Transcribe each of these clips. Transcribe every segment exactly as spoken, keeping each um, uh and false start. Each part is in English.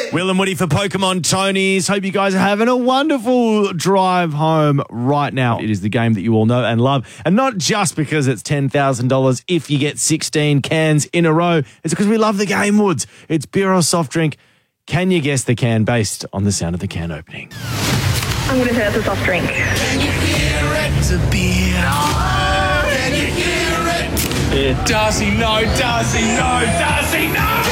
Will and Woody for Pokemon Tonys. Hope you guys are having a wonderful drive home right now. It is the game that you all know and love. And not just because it's ten thousand dollars if you get sixteen cans in a row. It's because we love the game, Woods. It's beer or soft drink. Can you guess the can based on the sound of the can opening? I'm going to say that's a soft drink. Can you hear it? It's a beer. Oh, can you hear it? Yeah. Darcy, no. Darcy, no. Darcy, no.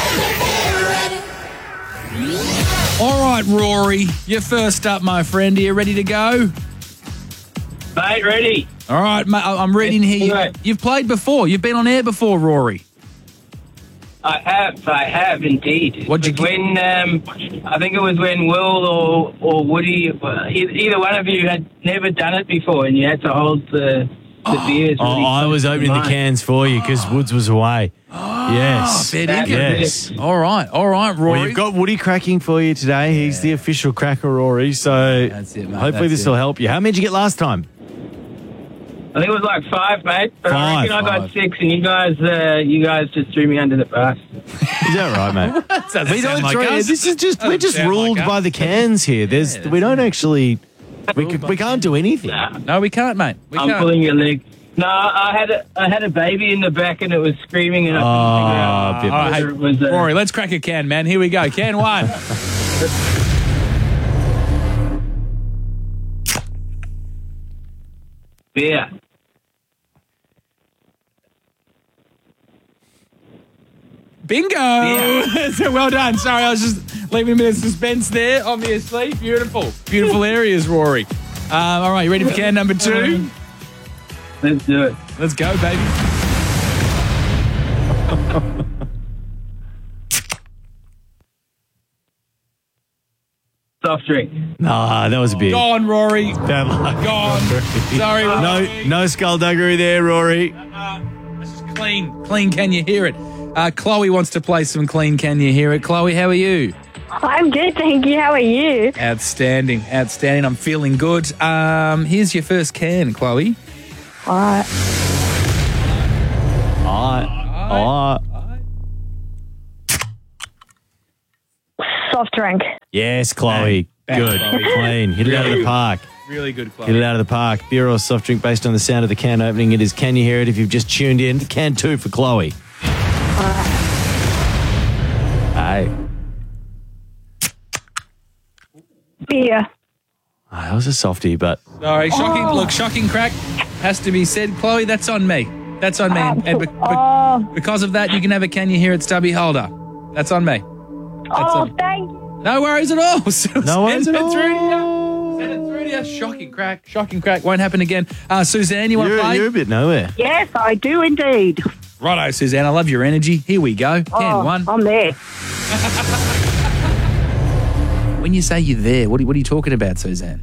All right, Rory, you're first up, my friend. Are you ready to go? Mate, ready. All right, mate, I'm reading here. Right. You've played before. You've been on air before, Rory. I have, I have indeed. What'd you It was when, um, I think it was when Will or, or Woody, uh, e- either one of you had never done it before and you had to hold the, the beers. Oh, really I close was to opening the mine. cans for you because Woods was away. Yes. fair That dinkum. Yes. All right, all right, Rory. Well, you've got Woody cracking for you today. He's the official cracker, Rory. So That's it, mate. hopefully That's this it. will help you. How many did you get last time? I think it was like five, mate. But Five. I reckon I got Five. six and you guys, uh, you guys just threw me under the bus. Is that right, mate? Doesn't We sound don't like throw- us. This is just we're Doesn't just sound ruled like by us. the cans here. There's Yeah, we don't actually we Ruled could, by- we can't do anything. No, we can't, mate. We I'm can't. pulling your leg. No, I had a, I had a baby in the back and it was screaming and I couldn't figure out Oh, bit All right, hey, whether it was, uh, Rory, let's crack a can, man. Here we go. Can one. beer. Bingo! So well done. Sorry, I was just leaving a bit of suspense there, obviously. Beautiful. Beautiful areas, Rory. Um, all right, you ready for can number two? Let's do it. Let's go, baby. Soft drink. Nah, that was a bit. Gone, Rory. Bad luck. Gone. Sorry, No, Rory. no skullduggery there, Rory. Uh, this is clean. Clean, can you hear it? Uh, Chloe wants to play some clean, can you hear it? Chloe, how are you? I'm good, thank you. How are you? Outstanding, outstanding. I'm feeling good. Um, here's your first can, Chloe. All right. Alright. Alright. Soft drink. Yes, Chloe. Bang, Good. Chloe. Clean. Hit it out of the park. Really good, Hit Chloe. it out of the park. Beer or soft drink based on the sound of the can opening. It is Can You Hear It? If you've just tuned in, can two for Chloe. Hey. Beer. Oh, that was a softie, but Sorry, shocking. Look, shocking crack has to be said. Chloe, that's on me. That's on me. And, and be- be- Oh, because of that, you can have a Can You Hear It stubby holder. That's on me. That's oh on me. thank you. No worries at all. no worries Send at it through to you. all. Send it through to you. Shocking crack. Shocking crack. Won't happen again. Uh, Suzanne, you want to You're, play? you're a bit nowhere. Yes, I do indeed. Righto, Suzanne. I love your energy. Here we go. Can Oh, one. I'm there. When you say you're there, what are, what are you talking about, Suzanne?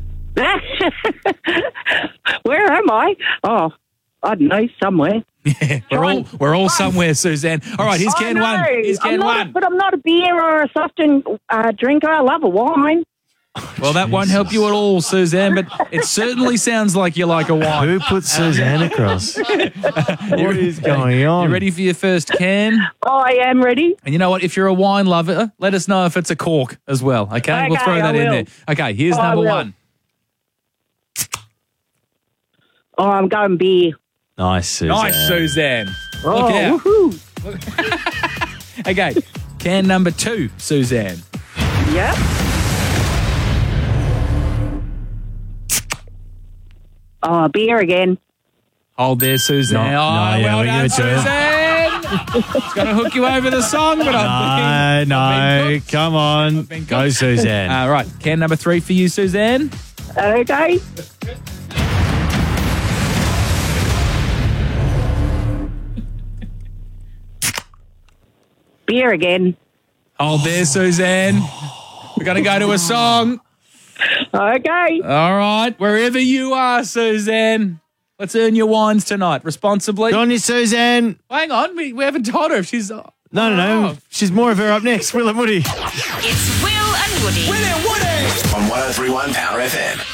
Where am I? Oh, I don't know, somewhere. Yeah, we're all we're all somewhere, Suzanne. All right, here's I can know. one. Here's I'm can not a- one. but I'm not a beer or a soft drink uh, drinker. I love a wine. Well, that won't help you at all, Suzanne, but it certainly sounds like you like a wine. Who put Suzanne across? What is going on? You ready for your first can? I am ready. And you know what? If you're a wine lover, let us know if it's a cork as well. Okay, we'll Okay, throw that I in will. there. Okay, here's Oh, I number will. one. Oh, I'm going beer. Nice, Suzanne. Nice, Suzanne. Oh, Look out. woohoo. Okay, can number two, Suzanne. Yep. Oh, beer again. Hold there, Suzanne. No, oh, no, yeah, well we done, give it to her. Suzanne. It's going to hook you over the song, but I've been, No, I've been no, cooked. come on. been Go, cooked. Suzanne. All right, can number three for you, Suzanne. Okay. Beer again. Hold there, Suzanne. We're going to go to a song. Okay. All right, wherever you are, Suzanne. Let's earn your wines tonight responsibly. Good on you, Suzanne. Hang on, we, we haven't told her if she's. No, no, no. She's more of her up next. Will and Woody. It's Will and Woody. On one oh three point one Power F M.